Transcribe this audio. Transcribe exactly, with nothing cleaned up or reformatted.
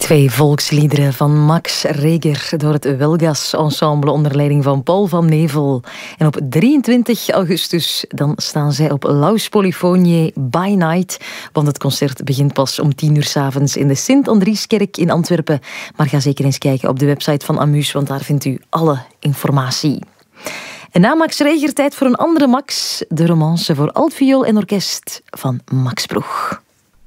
Twee volksliederen van Max Reger door het Welgas Ensemble onder leiding van Paul van Nevel. En op drieëntwintig augustus dan staan zij op Laus Polyphonie by Night, want het concert begint pas om tien uur 's avonds in de Sint-Andrieskerk in Antwerpen. Maar ga zeker eens kijken op de website van Amus, want daar vindt u alle informatie. En na Max Reger tijd voor een andere Max, de romance voor altviool en orkest van Max Broeg.